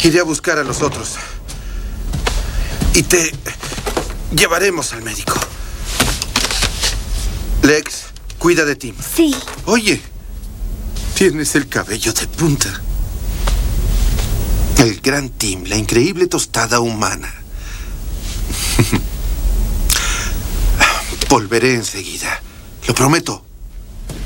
Iré a buscar a los otros. Y te llevaremos al médico. Lex, cuida de Tim. Sí. Oye, tienes el cabello de punta. El gran Tim, la increíble tostada humana. Volveré enseguida. Lo prometo.